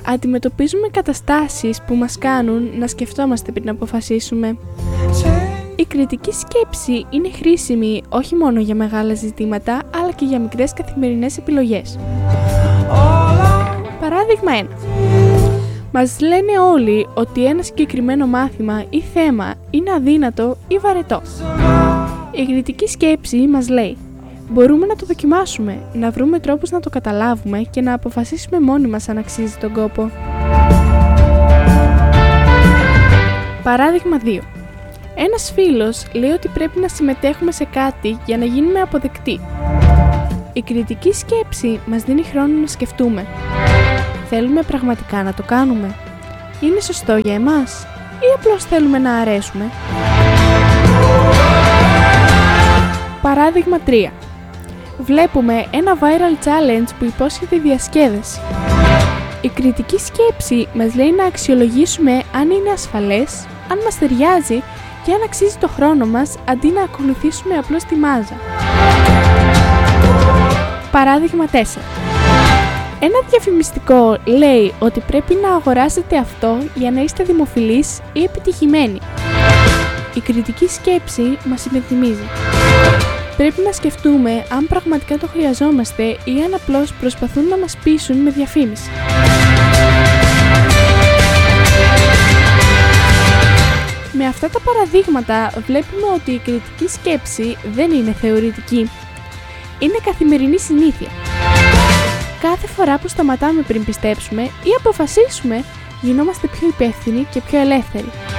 αντιμετωπίζουμε καταστάσεις που μας κάνουν να σκεφτόμαστε πριν αποφασίσουμε. Η κριτική σκέψη είναι χρήσιμη όχι μόνο για μεγάλα ζητήματα, αλλά και για μικρές καθημερινές επιλογές. Παράδειγμα 1. Μας λένε όλοι ότι ένα συγκεκριμένο μάθημα ή θέμα είναι αδύνατο ή βαρετό. Η κριτική σκέψη μας λέει: μπορούμε να το δοκιμάσουμε, να βρούμε τρόπους να το καταλάβουμε και να αποφασίσουμε μόνοι μας αν αξίζει τον κόπο. Παράδειγμα 2. Ένας φίλος λέει ότι πρέπει να συμμετέχουμε σε κάτι για να γίνουμε αποδεκτοί. Η κριτική σκέψη μας δίνει χρόνο να σκεφτούμε. Θέλουμε πραγματικά να το κάνουμε? Είναι σωστό για εμάς? Ή απλώς θέλουμε να αρέσουμε? Παράδειγμα 3. Βλέπουμε ένα viral challenge που υπόσχεται διασκέδαση. Η κριτική σκέψη μας λέει να αξιολογήσουμε αν είναι ασφαλές, αν μας ταιριάζει και αν αξίζει το χρόνο μας αντί να ακολουθήσουμε απλώς τη μάζα. Παράδειγμα 4. Ένα διαφημιστικό λέει ότι πρέπει να αγοράσετε αυτό για να είστε δημοφιλείς ή επιτυχημένοι. Η κριτική σκέψη μας υπενθυμίζει: πρέπει να σκεφτούμε αν πραγματικά το χρειαζόμαστε ή αν απλώς προσπαθούν να μας πείσουν με διαφήμιση. Με αυτά τα παραδείγματα βλέπουμε ότι η κριτική σκέψη δεν είναι θεωρητική. Είναι καθημερινή συνήθεια. Κάθε φορά που σταματάμε πριν πιστέψουμε ή αποφασίσουμε, γινόμαστε πιο υπεύθυνοι και πιο ελεύθεροι.